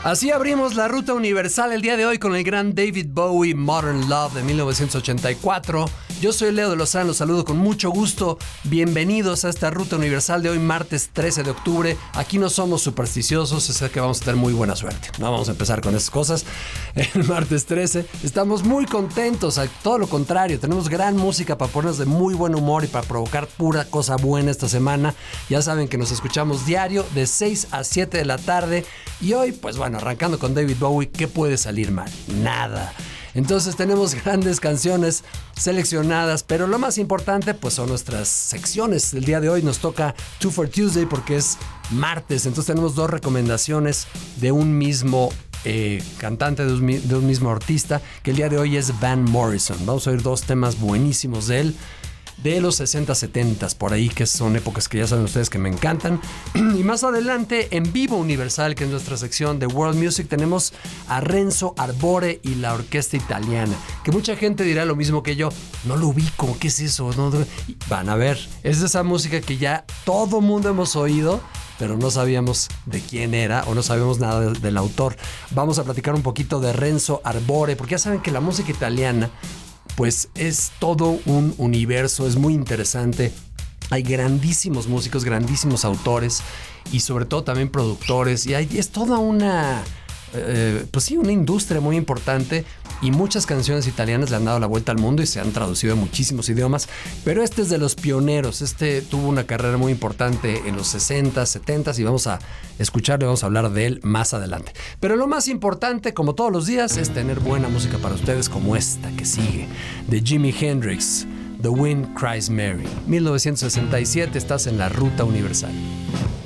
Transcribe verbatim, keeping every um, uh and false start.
Así abrimos la ruta universal el día de hoy con el gran David Bowie, Modern Love de mil novecientos ochenta y cuatro. Yo soy Leo de Lozán, los saludo con mucho gusto. Bienvenidos a esta ruta universal de hoy, martes trece de octubre. Aquí no somos supersticiosos, es que vamos a tener muy buena suerte. No vamos a empezar con esas cosas. El martes trece estamos muy contentos, todo lo contrario. Tenemos gran música para ponernos de muy buen humor y para provocar pura cosa buena esta semana. Ya saben que nos escuchamos diario de seis a siete de la tarde. Y hoy, pues bueno, arrancando con David Bowie, ¿qué puede salir mal? Nada. Entonces tenemos grandes canciones seleccionadas, pero lo más importante pues son nuestras secciones. El día de hoy nos toca Two for Tuesday porque es martes, entonces tenemos dos recomendaciones de un mismo eh, cantante, de un, de un mismo artista, que el día de hoy es Van Morrison. Vamos a oír dos temas buenísimos de él, de los sesenta, setenta, por ahí, que son épocas que ya saben ustedes que me encantan. Y más adelante, en Vivo Universal, que es nuestra sección de World Music, tenemos a Renzo Arbore y la Orquesta Italiana, que mucha gente dirá lo mismo que yo, no lo ubico, ¿qué es eso? No, no. Van a ver, es de esa música que ya todo mundo hemos oído, pero no sabíamos de quién era o no sabíamos nada del, del autor. Vamos a platicar un poquito de Renzo Arbore, porque ya saben que la música italiana pues es todo un universo, es muy interesante. Hay grandísimos músicos, grandísimos autores y sobre todo también productores. Y hay, es toda una, eh, pues sí, una industria muy importante. Y muchas canciones italianas le han dado la vuelta al mundo y se han traducido a muchísimos idiomas. Pero este es de los pioneros. Este tuvo una carrera muy importante en los sesenta, setenta y vamos a escucharlo y vamos a hablar de él más adelante. Pero lo más importante, como todos los días, es tener buena música para ustedes como esta que sigue, de Jimi Hendrix, The Wind Cries Mary. mil novecientos sesenta y siete, estás en la ruta universal.